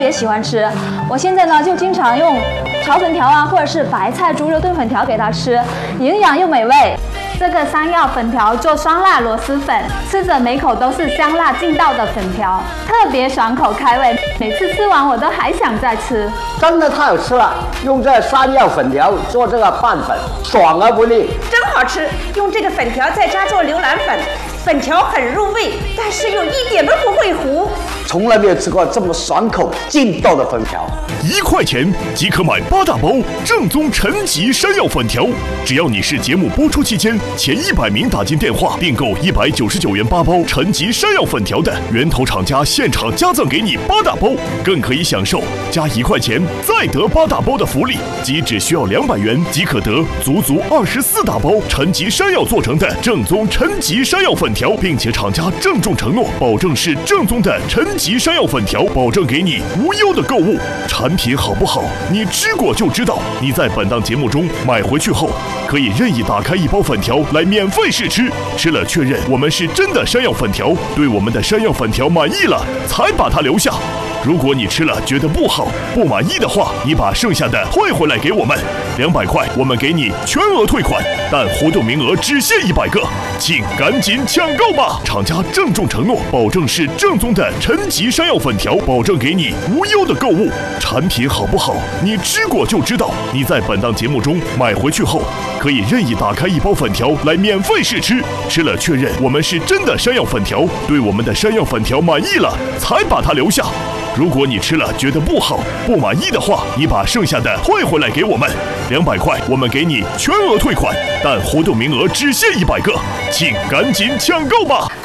别喜欢吃，我现在呢就经常用炒粉条啊，或者是白菜猪肉炖粉条给它吃，营养又美味。这个山药粉条做酸辣螺蛳粉，吃着每口都是香辣劲道的粉条，特别爽口开胃，每次吃完我都还想再吃。 真的太好吃了！用这山药粉条做这个拌粉，爽而不腻， 真好吃。用这个粉条再加做牛腩粉，粉条很入味，但是又一点都不会糊。 从来没有吃过这么爽口劲道的粉条。 1块钱即可买8大包正宗陈吉山药粉条，只要你是节目播出期间前100名打进电话订购199元8包陈吉山药粉条的，源头厂家现场加赠给你8大包，更可以享受加1块钱再得8大包的福利，即只需要200元即可得足24大包陈吉山药做成的正宗陈吉山药粉条，并且厂家郑重承诺，保证是正宗的陈吉山药粉条，保证给你无忧的购物。产品好不好，你吃过就知道。你在本档节目中买回去后，可以任意打开1包粉条来免费试吃，吃了确认我们是真的山药粉条，对我们的山药粉条满意了，才把它留下。如果你吃了觉得不好、不满意的话，你把剩下的退回来给我们，200块我们给你全额退款，但活动名额只限100个，请赶紧抢购吧！厂家郑重承诺，保证是正宗的陈吉山药粉条，保证给你无忧的购物。产品好不好，你吃过就知道。你在本档节目中买回去后，可以任意打开1包粉条来免费试吃，吃了确认我们是真的山药粉条，对我们的山药粉条满意了，才把它留下。如果你吃了觉得不好、不满意的话，你把剩下的退回来给我们，200块我们给你全额退款，但活动名额只限100个，请赶紧抢购吧！